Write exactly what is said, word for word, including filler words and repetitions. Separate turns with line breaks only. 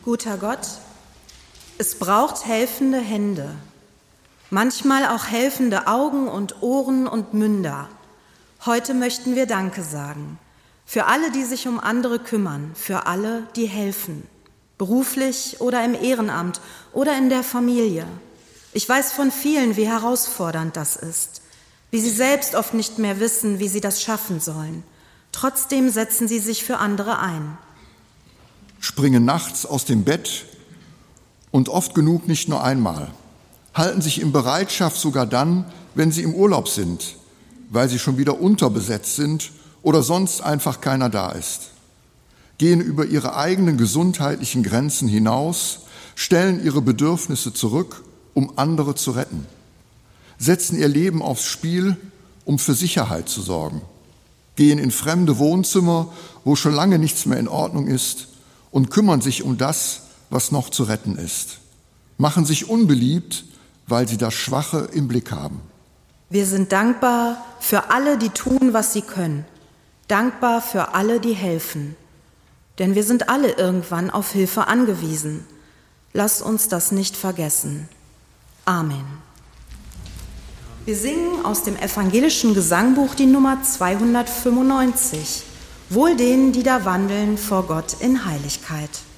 Guter Gott, es braucht helfende Hände, manchmal auch helfende Augen und Ohren und Münder. Heute möchten wir Danke sagen für alle, die sich um andere kümmern, für alle, die helfen, beruflich oder im Ehrenamt oder in der Familie. Ich weiß von vielen, wie herausfordernd das ist, wie sie selbst oft nicht mehr wissen, wie sie das schaffen sollen. Trotzdem setzen sie sich für andere ein.
Springen nachts aus dem Bett und oft genug nicht nur einmal, halten sich in Bereitschaft sogar dann, wenn sie im Urlaub sind, weil sie schon wieder unterbesetzt sind oder sonst einfach keiner da ist, gehen über ihre eigenen gesundheitlichen Grenzen hinaus, stellen ihre Bedürfnisse zurück, um andere zu retten, setzen ihr Leben aufs Spiel, um für Sicherheit zu sorgen, gehen in fremde Wohnzimmer, wo schon lange nichts mehr in Ordnung ist, und kümmern sich um das, was noch zu retten ist, machen sich unbeliebt, weil sie das Schwache im Blick haben.
Wir sind dankbar für alle, die tun, was sie können, dankbar für alle, die helfen, denn wir sind alle irgendwann auf Hilfe angewiesen. Lass uns das nicht vergessen. Amen. Wir singen aus dem evangelischen Gesangbuch die Nummer zweihundertfünfundneunzig. Wohl denen, die da wandeln vor Gott in Heiligkeit.